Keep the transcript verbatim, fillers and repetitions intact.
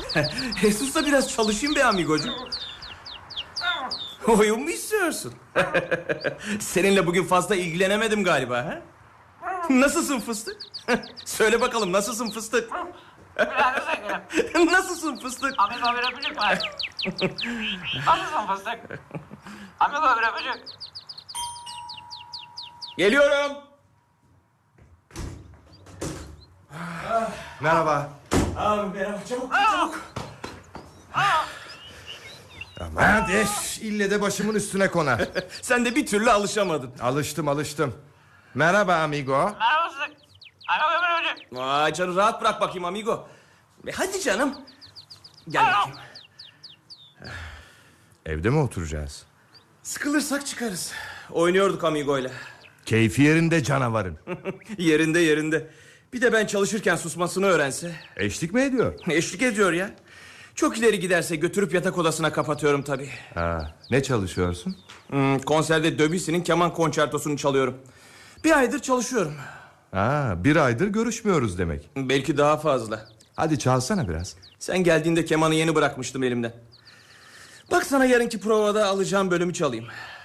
Sus da biraz çalışayım be amigocuğum. Oyun mu istiyorsun? Seninle bugün fazla ilgilenemedim galiba, ha? Nasılsın fıstık? Söyle bakalım, nasılsın fıstık? Nasılsın fıstık? Amigo bir öpücük var. Nasılsın fıstık? Amigo bir öpücük. Geliyorum. Merhaba. Abi merhaba, çabuk çabuk. Aman eş, ille de başımın üstüne konar. Sen de bir türlü alışamadın. Alıştım alıştım. Merhaba amigo. Merhaba fıstık. Amigo bir öpücük. Vay canım, rahat bırak bakayım amigo. E, hadi canım. Gel bakayım. Evde mi oturacağız? Sıkılırsak çıkarız. Oynuyorduk amigoyla. Keyfi yerinde canavarın. Yerinde yerinde. Bir de ben çalışırken susmasını öğrense. Eşlik mi ediyor? Eşlik ediyor ya. Çok ileri giderse götürüp yatak odasına kapatıyorum tabii. Ha, ne çalışıyorsun? Hmm, konserde Debussy'nin keman konçertosunu çalıyorum. Bir aydır çalışıyorum. Ha, bir aydır görüşmüyoruz demek. Belki daha fazla. Hadi çalsana biraz. Sen geldiğinde kemanı yeni bırakmıştım elimden. Bak sana yarınki provada alacağım bölümü çalayım.